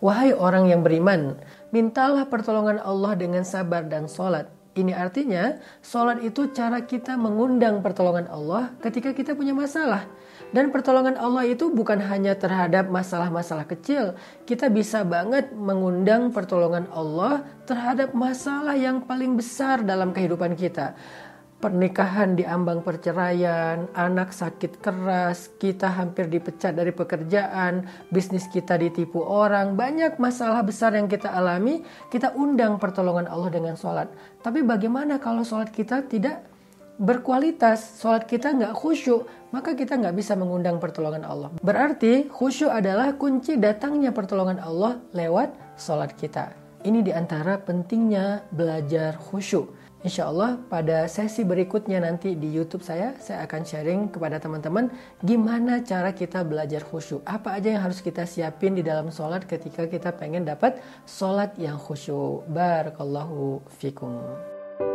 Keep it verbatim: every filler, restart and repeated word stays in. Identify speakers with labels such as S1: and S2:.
S1: Wahai orang yang beriman, mintalah pertolongan Allah dengan sabar dan sholat. Ini artinya, sholat itu cara kita mengundang pertolongan Allah ketika kita punya masalah. Dan pertolongan Allah itu bukan hanya terhadap masalah-masalah kecil. Kita bisa banget mengundang pertolongan Allah terhadap masalah yang paling besar dalam kehidupan kita. Pernikahan diambang perceraian, anak sakit keras, kita hampir dipecat dari pekerjaan, bisnis kita ditipu orang, banyak masalah besar yang kita alami, kita undang pertolongan Allah dengan sholat. Tapi bagaimana kalau sholat kita tidak berkualitas, sholat kita nggak khusyuk, maka kita nggak bisa mengundang pertolongan Allah. Berarti khusyuk adalah kunci datangnya pertolongan Allah lewat sholat kita. Ini diantara pentingnya belajar khusyuk. Insya Allah pada sesi berikutnya nanti di YouTube saya, saya akan sharing kepada teman-teman gimana cara kita belajar khusyuk. Apa aja yang harus kita siapin di dalam sholat ketika kita pengen dapat sholat yang khusyuk. Barakallahu fikum.